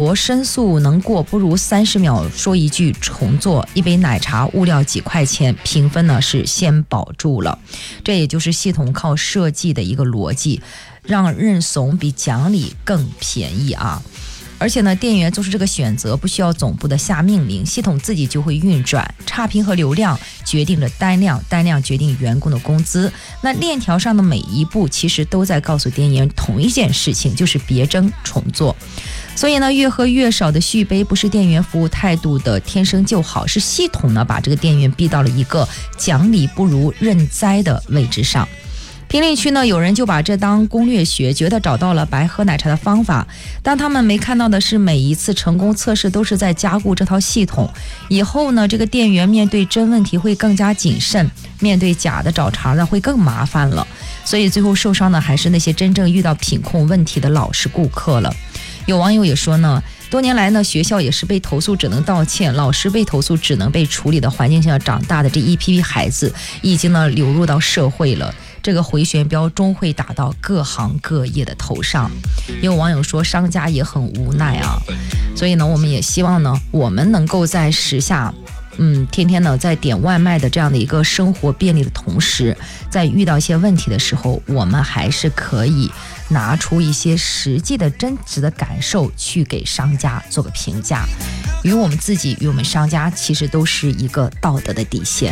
博申诉能过不如30秒说一句重做，一杯奶茶物料几块钱，评分呢是先保住了。这也就是系统靠设计的一个逻辑，让认怂比讲理更便宜啊。而且呢，店员做出这个选择不需要总部的下命令，系统自己就会运转。差评和流量决定着单量，单量决定员工的工资。那链条上的每一步其实都在告诉店员同一件事情，就是别争重做。所以呢，越喝越少的续杯不是店员服务态度的天生就好，是系统呢把这个店员逼到了一个讲理不如认栽的位置上。评论区呢，有人就把这当攻略学，觉得找到了白喝奶茶的方法，但他们没看到的是，每一次成功测试都是在加固这套系统。以后呢，这个店员面对真问题会更加谨慎，面对假的找茬呢会更麻烦了。所以最后受伤的还是那些真正遇到品控问题的老实顾客了。有网友也说呢，多年来呢，学校也是被投诉只能道歉，老师被投诉只能被处理的环境下长大的这一批孩子，已经呢流入到社会了。这个回旋镖终会打到各行各业的头上。也有网友说，商家也很无奈啊。所以呢，我们也希望呢，我们能够在时下天天呢在点外卖的这样的一个生活便利的同时，在遇到一些问题的时候，我们还是可以拿出一些实际的真实的感受去给商家做个评价，与我们自己与我们商家其实都是一个道德的底线。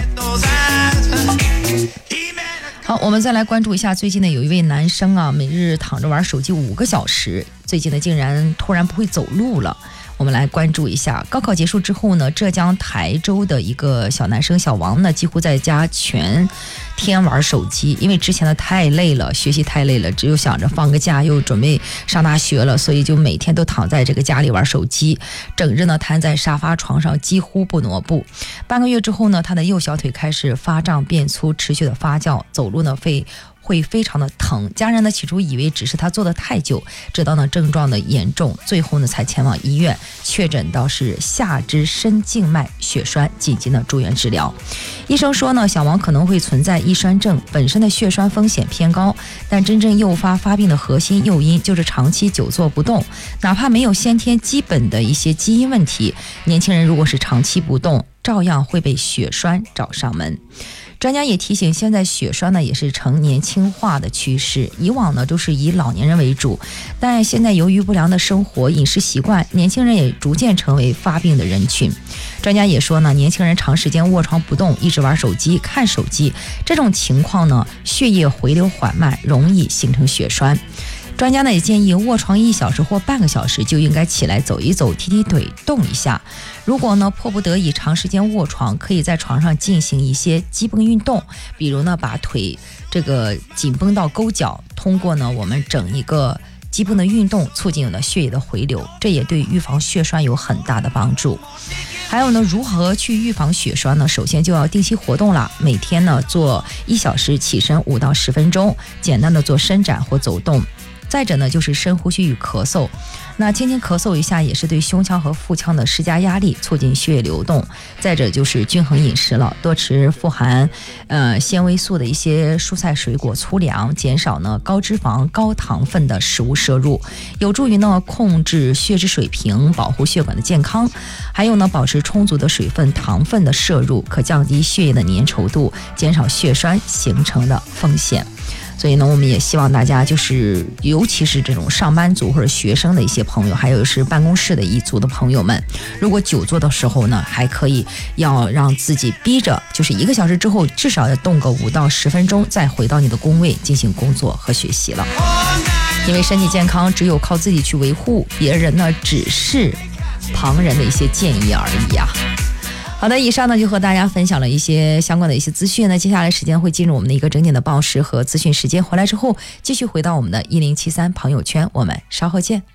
好，我们再来关注一下最近的有一位男生啊，每日躺着玩手机5个小时，最近呢竟然突然不会走路了。我们来关注一下，高考结束之后呢，浙江台州的一个小男生小王呢，几乎在家全天玩手机，因为之前的太累了，学习太累了，只有想着放个假，又准备上大学了，所以就每天都躺在这个家里玩手机，整日呢瘫在沙发床上，几乎不挪步。半个月之后呢，他的右小腿开始发胀变粗，持续的发酵，走路呢会非常的疼。家人呢起初以为只是他坐得太久，直到呢症状的严重，最后呢才前往医院确诊到是下肢深静脉血栓，紧急的住院治疗。医生说呢，小王可能会存在易栓症，本身的血栓风险偏高，但真正诱发发病的核心诱因就是长期久坐不动。哪怕没有先天基本的一些基因问题，年轻人如果是长期不动，照样会被血栓找上门。专家也提醒，现在血栓呢也是呈年轻化的趋势，以往呢都是以老年人为主，但现在由于不良的生活饮食习惯，年轻人也逐渐成为发病的人群。专家也说呢，年轻人长时间卧床不动，一直玩手机看手机，这种情况呢血液回流缓慢，容易形成血栓。专家呢也建议，卧床1小时或半个小时就应该起来走一走，踢踢腿，动一下。如果呢迫不得已长时间卧床，可以在床上进行一些肌绷运动，比如呢把腿这个紧绷到沟角，通过呢我们整一个肌绷的运动，促进了血液的回流，这也对预防血栓有很大的帮助。还有呢，如何去预防血栓呢？首先就要定期活动了，每天呢做1小时起身5到10分钟，简单的做伸展或走动。再者呢，就是深呼吸与咳嗽，那轻轻咳嗽一下也是对胸腔和腹腔的施加压力，促进血液流动。再者就是均衡饮食了，多吃富含纤维素的一些蔬菜水果粗粮，减少呢高脂肪高糖分的食物摄入，有助于呢控制血脂水平，保护血管的健康。还有呢，保持充足的水分糖分的摄入，可降低血液的粘稠度，减少血栓形成的风险。所以呢，我们也希望大家就是尤其是这种上班族或者学生的一些朋友，还有是办公室的一族的朋友们，如果久坐的时候呢，还可以要让自己逼着，就是1个小时之后至少要动个5到10分钟，再回到你的工位进行工作和学习了。因为身体健康只有靠自己去维护，别人呢只是旁人的一些建议而已啊。好的，以上呢就和大家分享了一些相关的一些资讯。那接下来时间会进入我们的一个整点的报时和资讯时间，回来之后继续回到我们的1073朋友圈，我们稍后见。